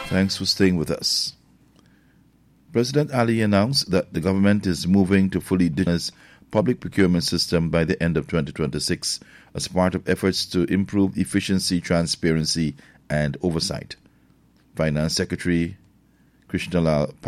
Thanks for staying with us. President Ali announced that the government is moving to fully digitalize public procurement system by the end of 2026 as part of efforts to improve efficiency, transparency, and oversight. Finance Secretary Krishnalal